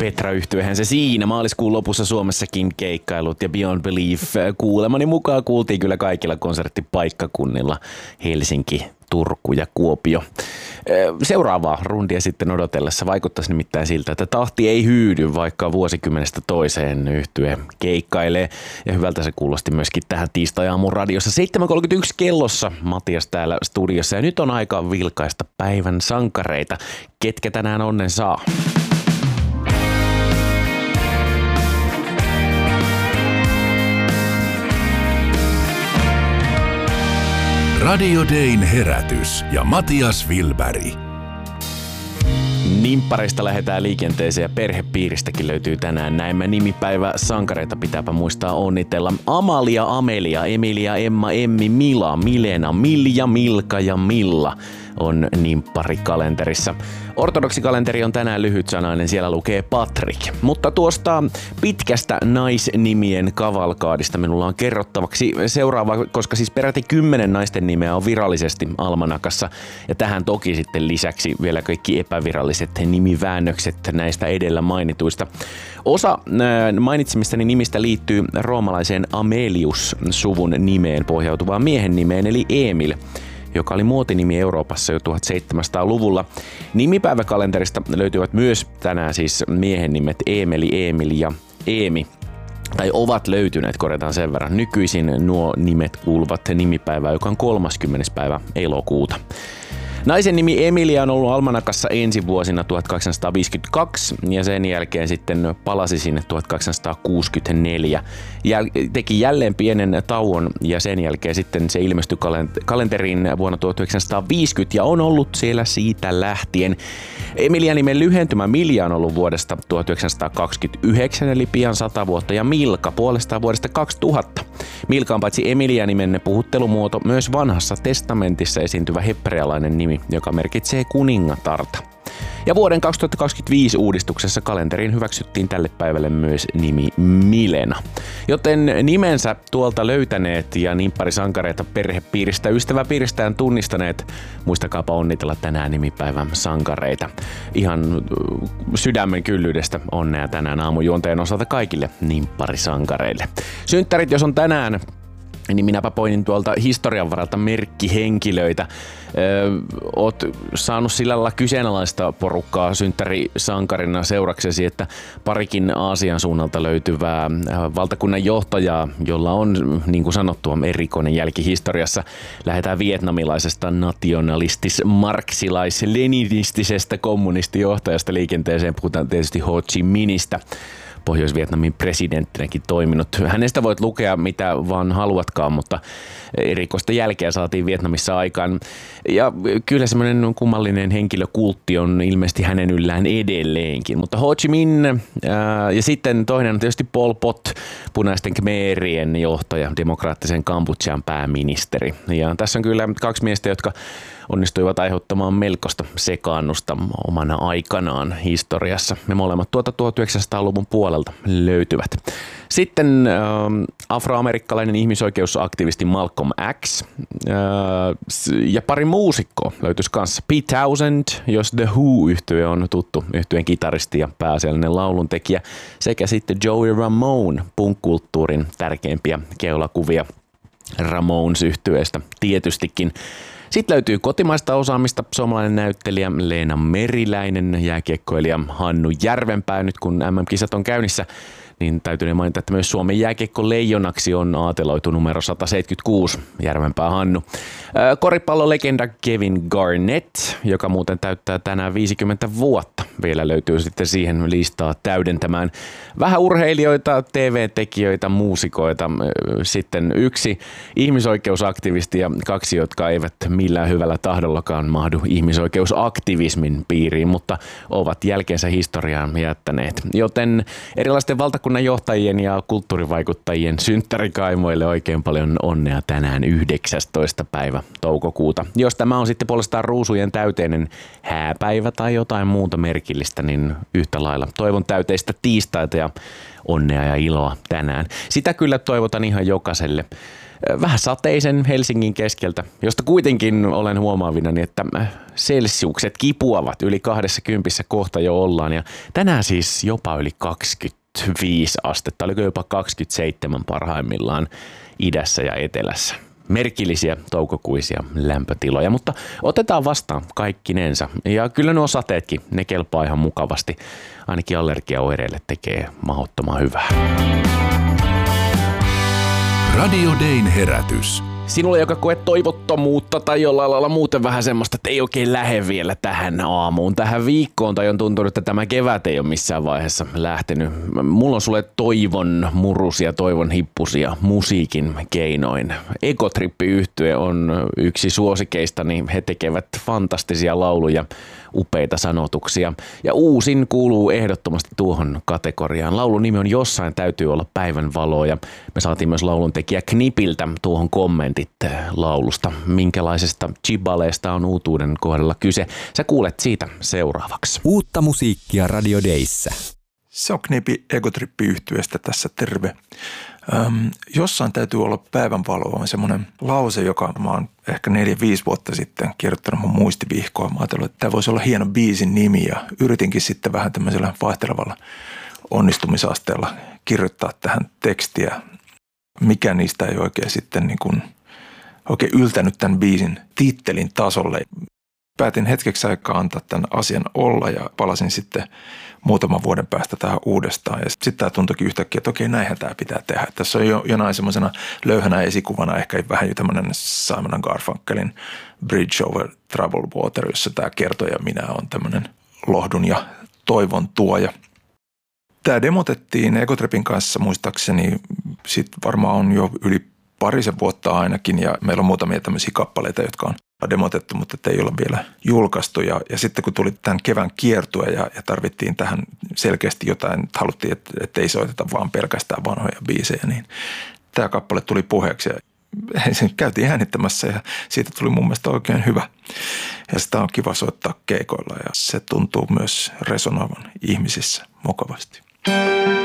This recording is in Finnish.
Petra-yhtyehän se siinä maaliskuun lopussa Suomessakin keikkailut ja Beyond Belief kuulemani mukaan kuultiin kyllä kaikilla konserttipaikkakunnilla Helsinki, Turku ja Kuopio. Seuraavaa rundia sitten odotellessa vaikuttaisi nimittäin siltä, että tahti ei hyydy, vaikka vuosikymmenestä toiseen yhtye keikkailee. Ja hyvältä se kuulosti myöskin tähän tiistai-aamun radiossa 7.31 kellossa. Matias täällä studiossa ja nyt on aika vilkaista päivän sankareita. Ketkä tänään onnen saa? Radio Dayn herätys ja Matias Wilberg. Nimppareista lähdetään liikenteeseen ja perhepiiristäkin löytyy tänään näemmä nimipäivä sankareita. Pitääpä muistaa onnitella. Amalia, Amelia, Emilia, Emma, Emmi, Mila, Milena, Milja, Milka ja Milla on nimpparikalenterissa. Ortodoksikalenteri on tänään lyhytsanainen, siellä lukee Patrik. Mutta tuosta pitkästä naisnimien kavalkaadista minulla on kerrottavaksi seuraava, koska siis peräti 10 naisten nimeä on virallisesti almanakassa. Ja tähän toki sitten lisäksi vielä kaikki epäviralliset nimiväännökset näistä edellä mainituista. Osa mainitsemistani nimistä liittyy roomalaiseen Amelius-suvun nimeen pohjautuvaan miehen nimeen eli Emil, joka oli muotinimi Euroopassa jo 1700-luvulla. Nimipäiväkalenterista löytyvät myös tänään siis miehen nimet Eemeli, Emil ja Eemi. Tai ovat löytyneet, korjataan sen verran. Nykyisin nuo nimet kuuluvat nimipäivään, joka on 30. päivä elokuuta. Naisen nimi Emilia on ollut almanakassa ensi vuosina 1852 ja sen jälkeen sitten palasi sinne 1864. Teki jälleen pienen tauon ja sen jälkeen sitten se ilmestyi kalenteriin vuonna 1950 ja on ollut siellä siitä lähtien. Emilia nimen lyhentymä Milja on ollut vuodesta 1929 eli pian 100 vuotta ja Milka puolestaan vuodesta 2000. Milka on paitsi Emilia nimen puhuttelumuoto myös vanhassa testamentissa esiintyvä hebrealainen nimi, joka merkitsee kuningatarta. Ja vuoden 2025 uudistuksessa kalenteriin hyväksyttiin tälle päivälle myös nimi Milena. Joten nimensä tuolta löytäneet ja nimpparisankareita perhepiiristä ystäväpiiristään tunnistaneet, muistakaapa onnitella tänään nimipäivän sankareita. Ihan sydämen kyllyydestä onnea tänään aamujuonteen osalta kaikille nimpparisankareille. Synttärit jos on tänään, niin minäpä poinin tuolta historian varalta merkkihenkilöitä. Oot saanut sillä lailla kyseenalaista porukkaa synttärisankarina seuraksesi, että parikin Aasian suunnalta löytyvää valtakunnan johtajaa, jolla on, niin kuin sanottua, erikoinen jälki historiassa. Lähdetään vietnamilaisesta nationalistis-marksilais-leninistisestä kommunistijohtajasta liikenteeseen. Puhutaan tietysti Ho Chi Minhistä. Pohjois-Vietnamin presidenttinäkin toiminut. Hänestä voit lukea mitä vaan haluatkaan, mutta erikoista jälkeä saatiin Vietnamissa aikaan. Ja kyllä semmoinen kummallinen henkilökultti on ilmeisesti hänen yllään edelleenkin. Mutta Ho Chi Minh ja sitten toinen on tietysti Pol Pot, punaisten khmerien johtaja, demokraattisen Kambodžan pääministeri. Ja tässä on kyllä kaksi miestä, jotka onnistuivat aiheuttamaan melkoista sekaannusta omana aikanaan historiassa. Me molemmat 1900-luvun puolelta löytyvät. Sitten afroamerikkalainen ihmisoikeusaktivisti Malcolm X ja pari muusikkoa löytyisi kanssa. Pete Townshend, jos The Who-yhtye on tuttu, yhtyeen kitaristi ja pääasiallinen lauluntekijä, sekä sitten Joey Ramone, punk-kulttuurin tärkeimpiä keulakuvia Ramones-yhtyeestä tietystikin. Sitten löytyy kotimaista osaamista, suomalainen näyttelijä Leena Meriläinen, jääkiekkoilija Hannu Järvenpää, nyt kun MM-kisat on käynnissä, niin täytyy mainita, että myös Suomen jääkiekko-leijonaksi on aateloitu numero 176, Järvenpää Hannu. Koripallolegenda Kevin Garnett, joka muuten täyttää tänään 50 vuotta. Vielä löytyy sitten siihen listaa täydentämään vähän urheilijoita, TV-tekijöitä, muusikoita. Sitten yksi ihmisoikeusaktivisti ja kaksi, jotka eivät millään hyvällä tahdollakaan mahdu ihmisoikeusaktivismin piiriin, mutta ovat jälkeensä historiaan jättäneet. Joten erilaisten valtakunnan johtajien ja kulttuurivaikuttajien synttärikaimoille oikein paljon onnea tänään 19. päivä toukokuuta. Jos tämä on sitten puolestaan ruusujen täyteinen hääpäivä tai jotain muuta merkillistä, niin yhtä lailla toivon täyteistä tiistaita ja onnea ja iloa tänään. Sitä kyllä toivotan ihan jokaiselle. vähän sateisen Helsingin keskeltä, josta kuitenkin olen huomaavinani, että celsiukset kipuavat yli 20 kohta jo ollaan ja tänään siis jopa yli 25 astetta, oliko jopa 27 parhaimmillaan idässä ja etelässä. Merkillisiä toukokuisia lämpötiloja, mutta otetaan vastaan kaikkinensa. Ja kyllä nuo sateetkin, ne kelpaa ihan mukavasti. Ainakin allergiaoireille tekee mahdottoman hyvää. Radio Dayn herätys. Sinulle, joka koet toivottomuutta tai jollain lailla muuten vähän semmoista, että ei oikein lähde vielä tähän aamuun, tähän viikkoon, tai on tuntunut, että tämä kevät ei ole missään vaiheessa lähtenyt. Mulla on sulle toivon murusia, toivon hippusia musiikin keinoin. Egotrippi-yhtye on yksi suosikeistani. He tekevät fantastisia lauluja, upeita sanotuksia. Ja uusin kuuluu ehdottomasti tuohon kategoriaan. Laulun nimi on Jossain täytyy olla päivän valo, ja me saatiin myös lauluntekijä Knipiltä tuohon kommentit laulusta. Minkälaisesta chibaleesta on uutuuden kohdalla kyse? Sä kuulet siitä seuraavaksi. Uutta musiikkia Radio Dayssä. Se on Knipi Egotrippi-yhtyeestä tässä, terve. Jossain täytyy olla päivänvalo on semmoinen lause, joka mä oon ehkä 4-5 vuotta sitten kirjoittanut mun muistivihkoon. Mä ajattelin, että tämä voisi olla hieno biisin nimi ja yritinkin sitten vähän tämmöisellä vaihtelevalla onnistumisasteella kirjoittaa tähän tekstiä. Mikä niistä ei oikein sitten niin kuin oikein yltänyt tämän biisin tittelin tasolle. Päätin hetkeksi aikaa antaa tämän asian olla ja palasin sitten muutaman vuoden päästä tähän uudestaan. Ja sitten tämä tuntuikin yhtäkkiä, että okei, näinhän tämä pitää tehdä. Tässä on jo jonain semmoisena löyhänä esikuvana ehkä vähän jo tämmöinen Simon & Garfunkelin Bridge over Troubled Water, jossa tämä kertoja minä on tämmöinen lohdun ja toivon tuoja. Tämä demotettiin Egotripin kanssa muistaakseni, sitten varmaan on jo yli parisen vuotta ainakin, ja meillä on muutamia tämmöisiä kappaleita, jotka on demotettu, mutta ei olla vielä julkaistu. Ja sitten kun tuli tämän kevään kiertue ja tarvittiin tähän selkeästi jotain, haluttiin, että ei soiteta vaan pelkästään vanhoja biisejä, niin tämä kappale tuli puheeksi ja sen käytiin äänittämässä ja siitä tuli mun mielestä oikein hyvä. Ja sitä on kiva soittaa keikoilla ja se tuntuu myös resonoivan ihmisissä mukavasti.